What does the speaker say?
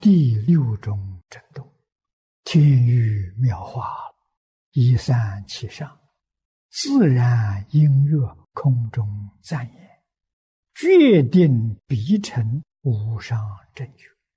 第六种震动，天域妙化，一散其上，自然音乐空中暂言，决定必成无上正觉。